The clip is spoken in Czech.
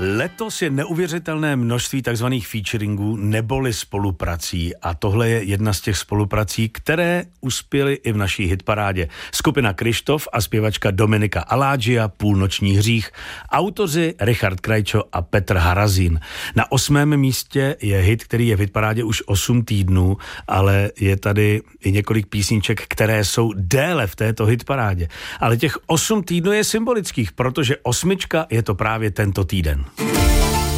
Letos je neuvěřitelné množství takzvaných featuringů neboli spoluprací a tohle je jedna z těch spoluprací, které uspěly i v naší hitparádě. Skupina Kryštof a zpěvačka Dominika Aladžia, Půlnoční hřích, autoři Richard Krajčo a Petr Harazín. Na 8. místě je hit, který je v hitparádě už 8 týdnů, ale je tady i několik písniček, které jsou déle v této hitparádě. Ale těch 8 týdnů je symbolických, protože 8 je to právě tento týden.